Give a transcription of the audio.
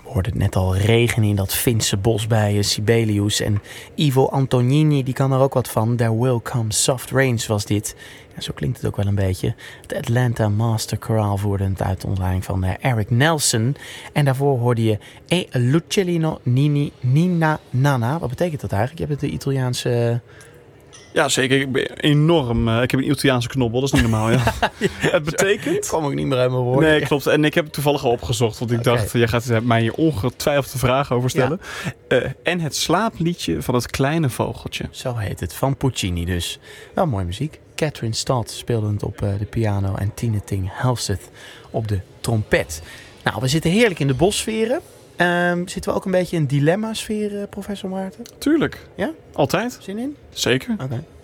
hoorde het net al regenen in dat Finse bos bij Sibelius. En Ivo Antonini, die kan er ook wat van. There Will Come Soft Rains was dit. Ja, zo klinkt het ook wel een beetje. De Atlanta Master Chorale voerde het uit onder leiding van Eric Nelson. En daarvoor hoorde je E Lucellino Nina Nana. Wat betekent dat eigenlijk? Je hebt het de Italiaanse... Ja, zeker. Ik ben enorm. Ik heb een Italiaanse knobbel, dat is niet normaal. Ja. Het betekent... Kom ik niet meer uit mijn woorden. Nee, klopt. En ik heb het toevallig al opgezocht. Want ik dacht, jij gaat mij hier ongetwijfeld de vraag over stellen. Ja. En het slaapliedje van het kleine vogeltje. Zo heet het. Van Puccini dus. Wel mooie muziek. Catherine Stott speelde het op de piano. En Tina Ting Halstead op de trompet. Nou, we zitten heerlijk in de bossferen. Zitten we ook een beetje in dilemma-sfeer, professor Maarten? Tuurlijk. Ja? Altijd. Zin in? Zeker. Oké.